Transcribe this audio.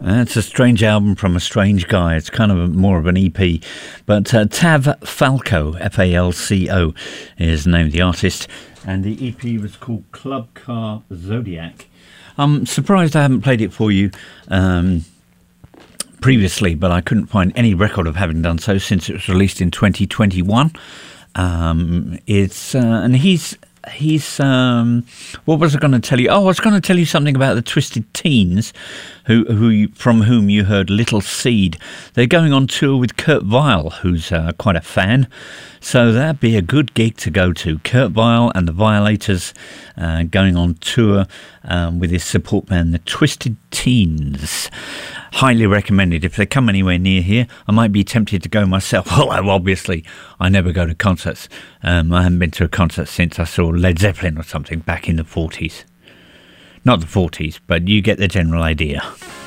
It's a strange album from a strange guy. It's kind of more of an EP. But Tav Falco, Falco, is the name of the artist. And the EP was called Club Car Zodiac. I'm surprised I haven't played it for you previously, but I couldn't find any record of having done so since it was released in 2021. He's what was I going to tell you? Oh, I was going to tell you something about the Twisted Teens, from whom you heard Little Seed. They're going on tour with Kurt Vile, who's quite a fan. So that'd be a good gig to go to. Kurt Vile and the Violators going on tour with his support band, the Twisted Teens. Highly recommended. If they come anywhere near here, I might be tempted to go myself. Although obviously I never go to concerts. I haven't been to a concert since I saw Led Zeppelin or something back in the 40s. Not the 40s, but you get the general idea.